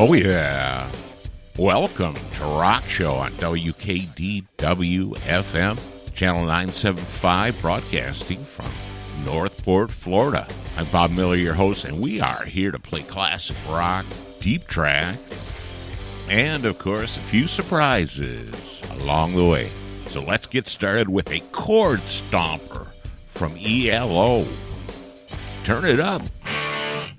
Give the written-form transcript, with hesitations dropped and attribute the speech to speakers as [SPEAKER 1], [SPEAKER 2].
[SPEAKER 1] Oh, yeah. Welcome to Rock Show on WKDW-FM, Channel 975, broadcasting from Northport, Florida. I'm Bob Miller, your host, and we are here to play classic rock, deep tracks, and, of course, a few surprises along the way. So let's get started with a chord stomper from ELO. Turn it up.